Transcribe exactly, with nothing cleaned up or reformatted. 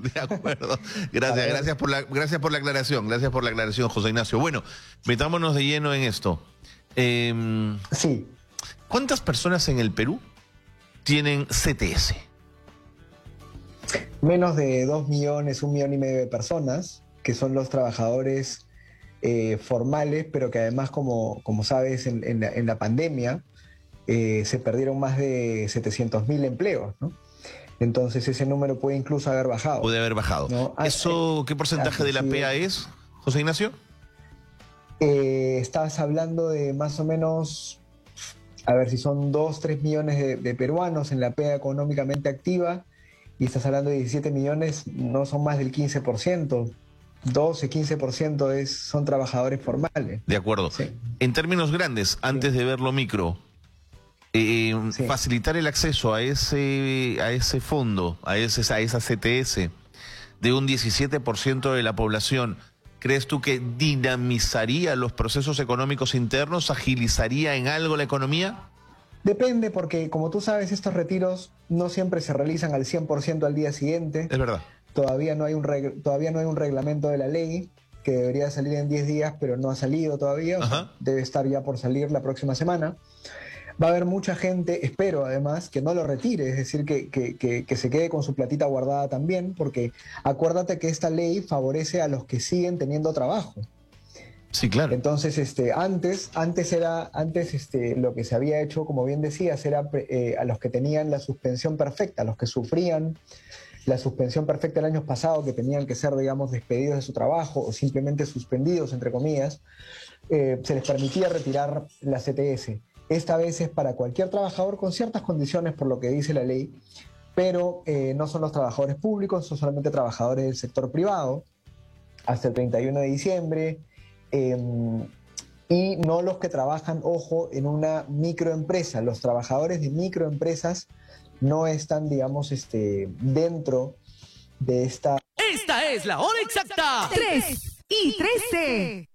De acuerdo. Gracias, gracias por la, gracias por la aclaración, gracias por la aclaración, José Ignacio. Bueno, metámonos de lleno en esto. Eh, Sí. ¿Cuántas personas en el Perú tienen C T S? Menos de dos millones, un millón y medio de personas, que son los trabajadores eh, formales, pero que además, como, como sabes, en, en, la, en la pandemia eh, se perdieron más de setecientos mil empleos, ¿no? Entonces ese número puede incluso haber bajado. Puede haber bajado. ¿No? ¿Eso qué porcentaje de la P A es, José Ignacio? Eh, estabas hablando de más o menos, a ver si son dos, tres millones de, de peruanos en la P A económicamente activa, y estás hablando de diecisiete millones, no son más del quince por ciento. doce, quince por ciento es, son trabajadores formales. De acuerdo. Sí. En términos grandes, antes sí. de ver lo micro, eh, sí. facilitar el acceso a ese, a ese fondo, a, ese, a esa C T S de un diecisiete por ciento de la población, ¿crees tú que dinamizaría los procesos económicos internos, agilizaría en algo la economía? Depende, porque como tú sabes, estos retiros no siempre se realizan al cien por ciento al día siguiente. Es verdad. Todavía no hay un, reg todavía no hay un reglamento de la ley que debería salir en diez días, pero no ha salido todavía. O sea, debe estar ya por salir la próxima semana. Va a haber mucha gente, espero además, que no lo retire, es decir, que, que, que, que se quede con su platita guardada también, porque acuérdate que esta ley favorece a los que siguen teniendo trabajo. Sí, claro. Entonces, este, antes, antes era, antes, este, lo que se había hecho, como bien decías, era eh, a los que tenían la suspensión perfecta, a los que sufrían la suspensión perfecta el año pasado, que tenían que ser, digamos, despedidos de su trabajo o simplemente suspendidos, entre comillas, eh, se les permitía retirar la C T S. Esta vez es para cualquier trabajador con ciertas condiciones, por lo que dice la ley, pero eh, no son los trabajadores públicos, son solamente trabajadores del sector privado, hasta el treinta y uno de diciembre, eh, y no los que trabajan, ojo, en una microempresa. Los trabajadores de microempresas no están, digamos, este, dentro de esta... Esta es la hora exacta. tres y trece.